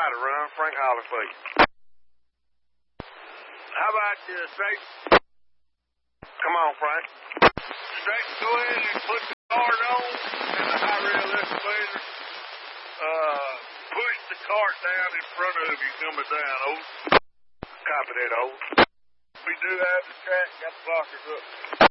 about to run Frank Holly for you. How about you, Straight? Come on, Frank. Straight, go ahead and put the cart on and the high rail excavator. Push the cart down in front of you coming down, over. Copy that, over. We do have the track, got the blockers up.